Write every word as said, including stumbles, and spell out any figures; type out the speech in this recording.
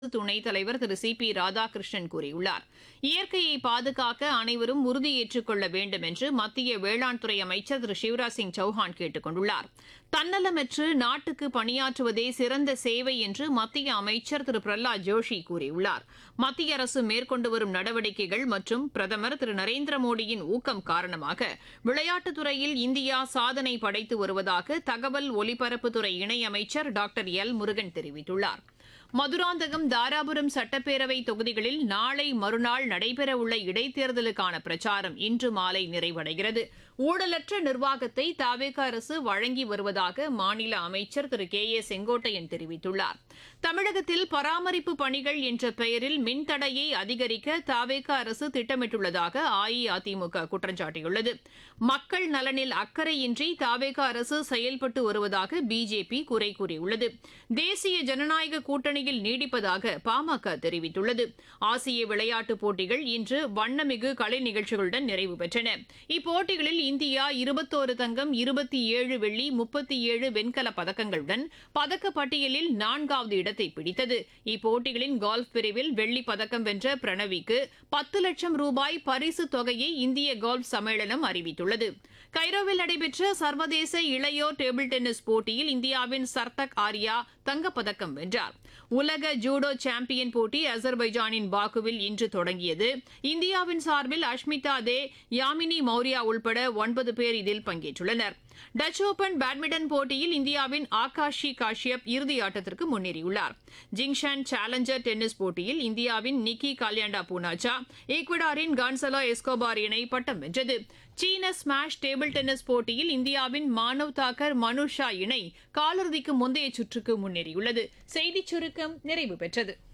துணைத் தலைவர் திரு C B Radhakrishnan கூறியுள்ளார். இயற்கையை பாதுகாக்க அனைவரும் உறுதியேற்றுக் கொள்ள வேண்டும் என்று மத்திய வேளாண் துறை அமைச்சர் திரு சிவராஜ் சிங் சௌஹான் கேட்டுக் கொண்டுள்ளார். தன்னலமற்று நாட்டுக்கு பணியாற்றுவதே சிறந்த சேவை என்று மத்திய அமைச்சர் திரு பிரஹ்லாத் ஜோஷி கூறியுள்ளார். மத்திய அரசு மேற்கொண்டு வரும் நடவடிக்கைகள் மற்றும் பிரதமர் திரு நரேந்திர மோடியின் ஊக்கம் காரணமாக விளையாட்டுத் துறையில் இந்தியா சாதனை படைத்து வருவதாக தகவல் ஒலிபரப்புத்துறை இணையமைச்சர் டாக்டர் எல் முருகன் தெரிவித்துள்ளார். மதுராந்தகம், தாராபுரம் சட்டப்பேரவை தொகுதிகளில் நாளை மறுநாள் நடைபெறவுள்ள இடைத்தேர்தலுக்கான பிரச்சாரம் இன்று மாலை நிறைவடைகிறது. ஊழலற்ற நிர்வாகத்தை தவேக அரசு வழங்கி வருவதாக மாநில அமைச்சர் திரு கே ஏ செங்கோட்டையன் தெரிவித்துள்ளார். தமிழகத்தில் பராமரிப்பு பணிகள் என்ற பெயரில் மின்தடையை அதிகரிக்க தவேக அரசு திட்டமிட்டுள்ளதாக அஇஅதிமுக குற்றம் சாட்டியுள்ளது. மக்கள் நலனில் அக்கறையின்றி தவேக அரசு செயல்பட்டு வருவதாக பிஜேபி குறை கூறியுள்ளது. தேசிய ஜனநாயக கூட்டணியில் நீடிப்பதாக பாமக தெரிவித்துள்ளது. ஆசிய விளையாட்டுப் போட்டிகள் இன்று வண்ணமிகு கலை நிகழ்ச்சிகளுடன் நிறைவு பெற்றன. இப்போட்டிகளில் இந்தியா இருபத்தோரு தங்கம், இருபத்தி ஏழு வெள்ளி, முப்பத்தி ஏழு வெண்கலப் பதக்கங்களுடன் பதக்கப்பட்டியலில் நான்காவது இடத்தை பிடித்தது. இப்போட்டிகளின் கோல்ஃப் பிரிவில் வெள்ளிப் பதக்கம் வென்ற பிரணவிக்கு பத்து லட்சம் ரூபாய் பரிசுத் தொகையை இந்திய கோல்ஃப் சம்மேளனம் அறிவித்துள்ளது. கைரோவில் நடைபெற்ற சர்வதேச இளையோர் டேபிள் டென்னிஸ் போட்டியில் இந்தியாவின் சர்தக் ஆர்யா தங்கப்பதக்கம் வென்றார். உலக ஜூடோ சாம்பியன் போட்டி அசர்பைஜானின் பாக்குவில் இன்று தொடங்கியது. இந்தியாவின் சார்பில் அஷ்மிதா தே, யாமினி மௌரியா உள்பட ஒன்பது பேர் இதில் பங்கேற்றுள்ளனர். டச் ஓபன் பேட்மிண்டன் போட்டியில் இந்தியாவின் ஆகாஷி காஷ்யப் இறுதி ஆட்டத்திற்கு முன்னேறியுள்ளார். ஜிங்ஷான் சேலஞ்சர் டென்னிஸ் போட்டியில் இந்தியாவின் நிக்கி கால்யாண்டா பூனாச்சா, ஈக்வடாரின் கான்சலோ எஸ்கோபார் இணை பட்டம் வென்றது. சீன ஸ்மாஷ் டேபிள் டென்னிஸ் போட்டியில் இந்தியாவின் மானவ் தாக்கர் மனுஷா இணை காலிறுதிக்கு முந்தைய சுற்றுக்கு முன்னேறியுள்ளது. செய்திச் சுருக்கம் நிறைவு பெற்றது.